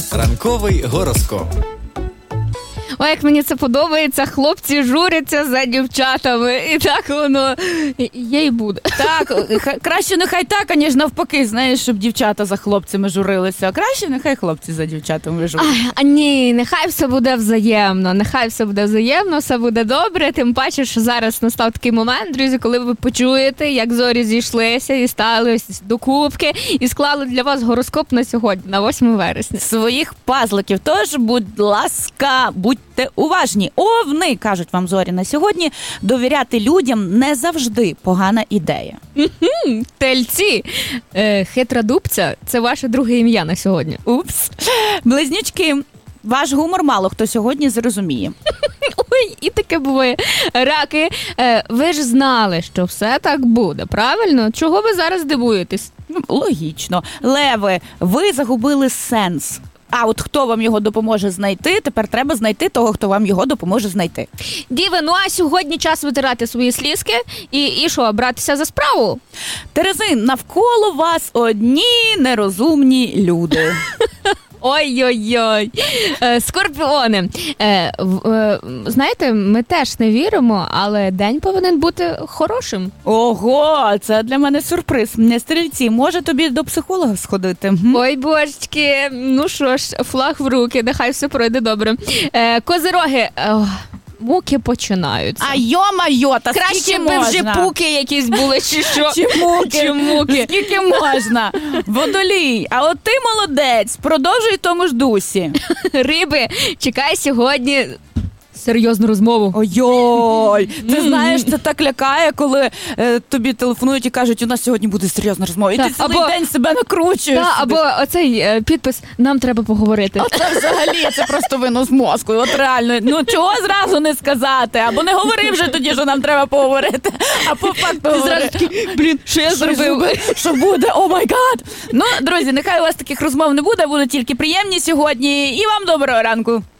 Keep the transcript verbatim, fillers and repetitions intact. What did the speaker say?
Ранковий гороскоп. Ой, як мені це подобається, хлопці журяться за дівчатами, і так воно є і буде. Так, краще нехай так, аніж навпаки, знаєш, щоб дівчата за хлопцями журилися, а краще нехай хлопці за дівчатами журяться. А ні, нехай все буде взаємно, нехай все буде взаємно, все буде добре, тим паче, що зараз настав такий момент, друзі, коли ви почуєте, як зорі зійшлися і стали ось докупки, і склали для вас гороскоп на сьогодні, на восьме вересня. Своїх пазликів, тож, будь ласка, будьте уважні. Овни, кажуть вам зорі на сьогодні, довіряти людям не завжди погана ідея. Тельці, е, хитродубця – це ваше друге ім'я на сьогодні. Упс. Близнючки, ваш гумор мало хто сьогодні зрозуміє. Ой, і таке буває. Раки, е, ви ж знали, що все так буде, правильно? Чого ви зараз дивуєтесь? Логічно. Леви, ви загубили сенс. А от хто вам його допоможе знайти, тепер треба знайти того, хто вам його допоможе знайти. Діви, ну а сьогодні час витирати свої слізки і, і що, братися за справу? Терези, навколо вас одні нерозумні люди. Ой-ой-ой. Е, скорпіони. Е, в, е, знаєте, ми теж не віримо, але день повинен бути хорошим. Ого, це для мене сюрприз. Не стрільці, може тобі до психолога сходити? М? Ой, божечки, ну що ж, флаг в руки, нехай все пройде добре. Е, козироги. Ох, муки починаються. А йо-майо, та краще скільки би можна? вже пуки якісь були, чи що? Чи муки? Чи муки? Скільки можна? Водолій, а от ти молодець, продовжуй в тому ж дусі. Риби, чекай сьогодні серйозну розмову. Ой-ой, ти знаєш, це так лякає, коли е, тобі телефонують і кажуть, у нас сьогодні буде серйозна розмова. І Та, ти цілий або- день себе накручуєш. Та, або оцей е, підпис «Нам треба поговорити». Це взагалі, це просто вино з мозку. От реально, ну чого зразу не сказати? Або не говори вже тоді, що нам треба поговорити. А по факту Ти зразу говори. такий, блін, що я зробив? Що буде? О май гад! Ну, друзі, нехай у вас таких розмов не буде, будуть тільки приємні сьогодні. І вам доброго ранку.